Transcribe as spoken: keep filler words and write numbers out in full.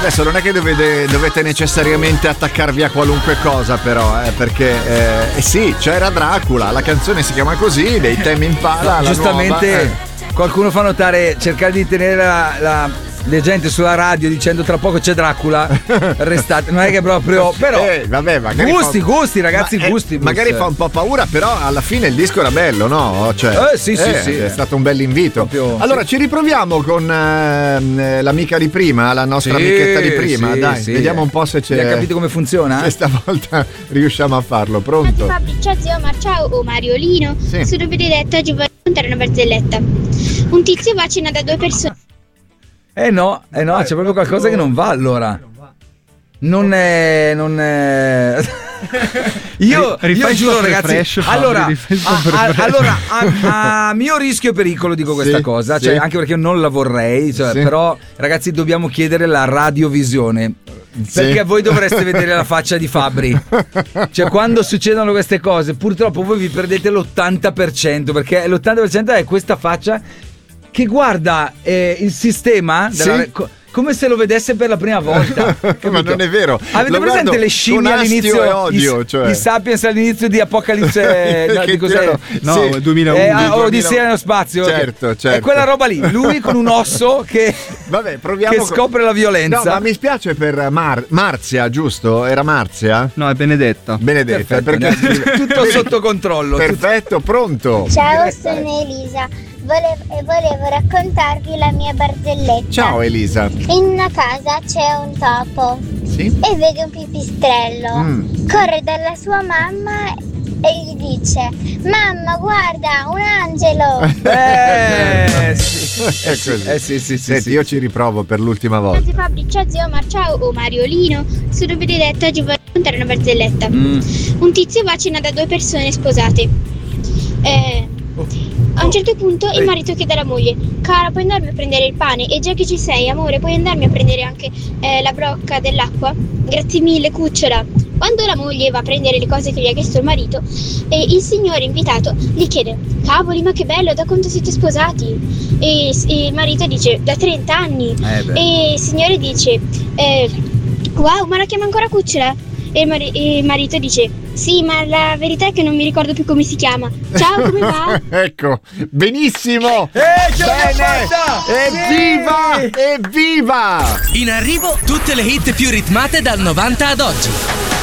Adesso non è che dovete, dovete necessariamente attaccarvi a qualunque cosa, però, eh, perché eh, eh sì, c'era Dracula, la canzone si chiama così, dei Tame Impala. No, giustamente nuova, eh. Qualcuno fa notare, cercare di tenere la, la le gente sulla radio dicendo tra poco c'è Dracula, restate, non è che proprio, però eh, vabbè, magari gusti, fa... gusti ragazzi, Ma, gusti eh, magari fa un po' paura, però alla fine il disco era bello, no? Cioè, eh sì sì eh, sì è stato un bel invito. Proprio, allora sì. Ci riproviamo con eh, l'amica di prima, la nostra sì, amichetta di prima, sì, dai, sì. Vediamo un po' se c'è. Hai capito come funziona? Questa volta riusciamo a farlo, pronto? Fabri, ciao zio, ma ciao o Mariolino. Sì. Sono Benedetta, oggi voglio raccontare una barzelletta. Un tizio va a cena da due persone. Eh no, eh no, c'è proprio qualcosa che non va allora. Non è. Non è. Io, io giuro ragazzi, fresh, allora, a, a, allora a, a mio rischio e pericolo dico questa sì, cosa, cioè, sì. Anche perché non la vorrei, cioè, sì. Però ragazzi dobbiamo chiedere la radiovisione. Perché sì. Voi dovreste vedere la faccia di Fabri. Cioè quando succedono queste cose purtroppo voi vi perdete l'ottanta per cento, perché l'ottanta per cento è questa faccia che guarda eh, il sistema della, sì. co- come se lo vedesse per la prima volta. Ma non è vero. Avete lo presente le scimmie all'inizio e odio, i, cioè. i Sapiens all'inizio di Apocalisse no, di cos'è? No, sì. duemilauno eh, Odissea nello spazio. Certo, certo. È quella roba lì, lui con un osso che Vabbè, proviamo che scopre la violenza. No, ma mi spiace per Mar- Marzia, giusto? Era Marzia? No, è Benedetta. Benedetta, perfetto, perché tutto sotto controllo. Perfetto, pronto. Ciao, sono Elisa. Volevo, volevo raccontarvi la mia barzelletta. Ciao Elisa. In una casa c'è un topo. Sì? E vede un pipistrello. Mm. Corre dalla sua mamma e gli dice: mamma, guarda, un angelo. Eh sì. È così. Eh sì, sì, sì. Senti, sì. io ci riprovo per l'ultima volta. Ciao Fabri, ciao zio, ma ciao o Mariolino. Sono Benedetta, oggi voglio raccontare una barzelletta. Mm. Un tizio va a cena da due persone sposate. Eh... A un certo punto il marito chiede alla moglie: cara, puoi andarmi a prendere il pane? E già che ci sei, amore, puoi andarmi a prendere anche eh, la brocca dell'acqua? Grazie mille, cucciola. Quando la moglie va a prendere le cose che gli ha chiesto il marito, eh, il signore invitato gli chiede: cavoli, ma che bello, da quanto siete sposati? E, e il marito dice: da trenta anni. Eh E il signore dice: eh, wow, ma la chiama ancora cucciola? E il, mari- e il marito dice: sì, ma la verità è che non mi ricordo più come si chiama. Ciao, come va? Ecco, benissimo! Eh, ce bene! Evviva! Sì! Evviva! In arrivo tutte le hit più ritmate dal novanta ad oggi.